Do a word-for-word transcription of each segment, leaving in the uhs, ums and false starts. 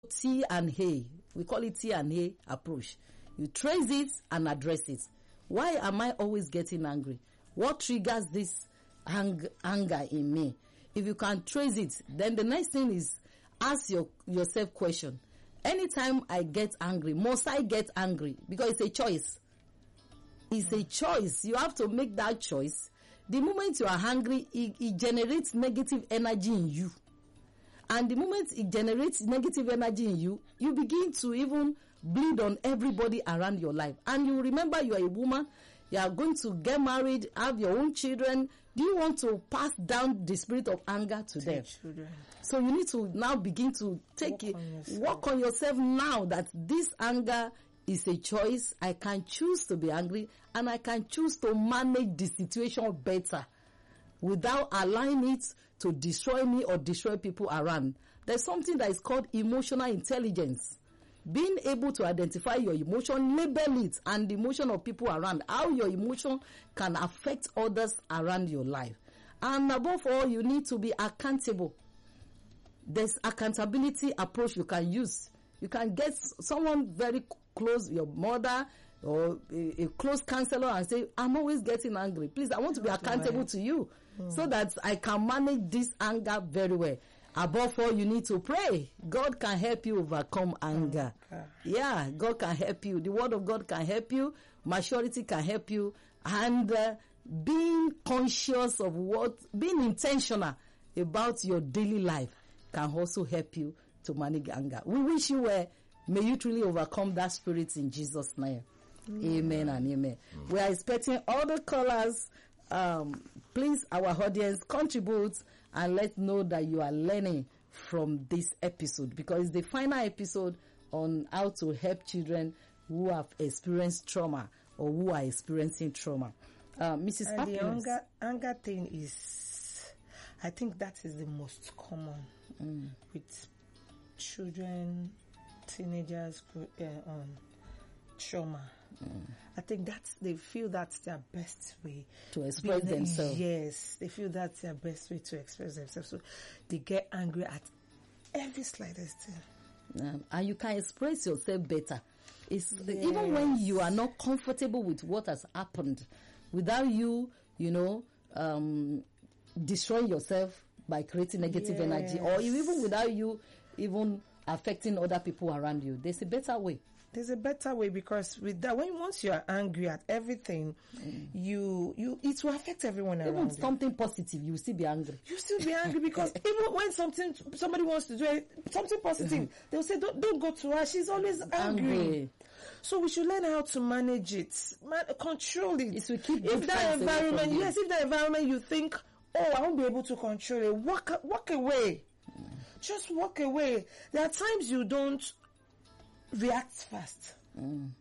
T and A. We call it T and A approach. You trace it and address it. Why am I always getting angry? What triggers this ang- anger in me? If you can trace it, then the next thing is ask your, yourself question. Anytime I get angry, must I get angry? Because it's a choice. It's a choice. You have to make that choice. The moment you are angry, it, it generates negative energy in you. And the moment it generates negative energy in you, you begin to even bleed on everybody around your life. And you remember you are a woman, you are going to get married, have your own children. Do you want to pass down the spirit of anger to them? Children. So you need to now begin to take Work it, on work on yourself now that this anger is a choice. I can choose to be angry and I can choose to manage the situation better without allowing it to destroy me or destroy people around. There's something that is called emotional intelligence. Being able to identify your emotion, label it, and the emotion of people around, how your emotion can affect others around your life. And above all, you need to be accountable. There's accountability approach you can use. You can get someone very close, your mother or a, a close counselor, and say, I'm always getting angry. Please, I want to be accountable to you mm. so that I can manage this anger very well. Above all, you need to pray. God can help you overcome anger. Okay. Yeah, God can help you. The word of God can help you. Maturity can help you. And uh, being conscious of what, being intentional about your daily life can also help you to manage anger. We wish you well. May you truly overcome that spirit in Jesus' name. Mm. Amen and amen. Mm. We are expecting all the callers. Um, please, our audience, contribute and let know that you are learning from this episode, because it's the final episode on how to help children who have experienced trauma or who are experiencing trauma. Uh, Missus And Happiness. the anger, anger thing is, I think that is the most common mm. with children, teenagers, uh, um, trauma. Mm. I think that's, they feel that's their best way to express Being, themselves. Yes, they feel that's their best way to express themselves. So they get angry at every slightest thing. Um, and you can express yourself better. It's yes. even when you are not comfortable with what has happened, without you, you know, um, destroying yourself by creating negative yes. energy, or even without you even affecting other people around you. There's a better way. There's a better way, because with that, when once you are angry at everything, mm. you you it will affect everyone around you. Even something positive, you will still be angry. You still be angry because even when something somebody wants to do it, something positive, mm-hmm. they'll say, "Don't don't go to her. She's always angry." angry. So we should learn how to manage it, man, control it. It will keep if that environment, yes, if that environment you think, "Oh, I won't be able to control it," walk walk away. Mm. Just walk away. There are times you don't react fast. Mm.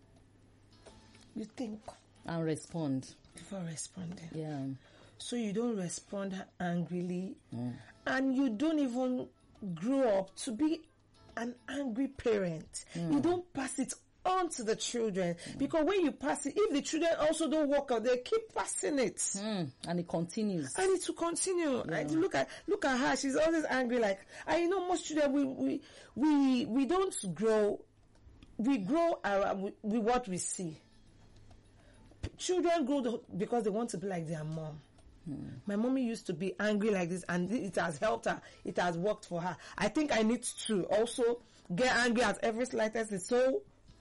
You think and respond before responding. Yeah. So you don't respond angrily, mm. and you don't even grow up to be an angry parent. Mm. You don't pass it on to the children, mm. because when you pass it, if the children also don't work out, they keep passing it, mm. and it continues, and it will continue. Yeah. Like, look at look at her; she's always angry. Like, I you know most children, we we we we don't grow. We grow around with, with what we see. P- children grow because they want to be like their mom. Hmm. My mommy used to be angry like this, and it has helped her. It has worked for her. I think I need to also get angry at every slightest thing, so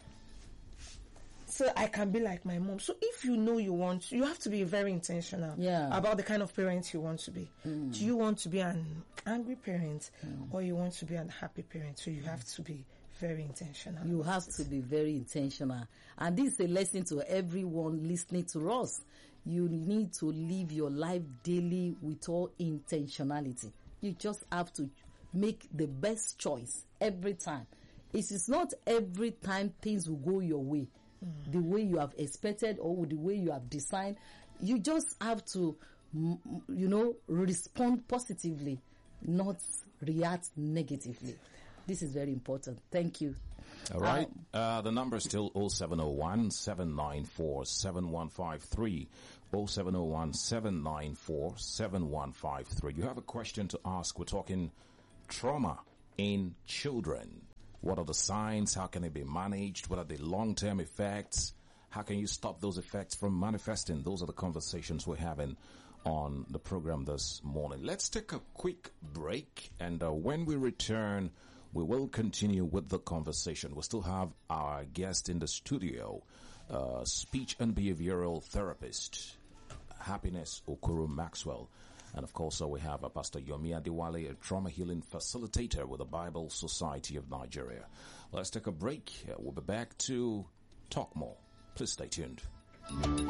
so I can be like my mom. So if you know you want, you have to be very intentional yeah. about the kind of parent you want to be. Hmm. Do you want to be an angry parent, hmm. or you want to be a happy parent? So you have to be very intentional. You have to be very intentional. And this is a lesson to everyone listening to us. You need to live your life daily with all intentionality. You just have to make the best choice every time. It is not every time things will go your way, mm. the way you have expected or the way you have designed. You just have to, you know, respond positively, not react negatively. This is very important. Thank you. All right. Um, uh, the number is still oh seven oh one, seven nine four, seven one five three. oh seven oh one, seven nine four, seven one five three. You have a question to ask. We're talking trauma in children. What are the signs? How can it be managed? What are the long-term effects? How can you stop those effects from manifesting? Those are the conversations we're having on the program this morning. Let's take a quick break, and uh, when we return, we will continue with the conversation. We still have our guest in the studio, uh, speech and behavioral therapist, Happiness Okoro Maxwell. And of course, uh, we have uh, Pastor Yomi Adewale, a trauma healing facilitator with the Bible Society of Nigeria. Let's take a break. Uh, we'll be back to talk more. Please stay tuned.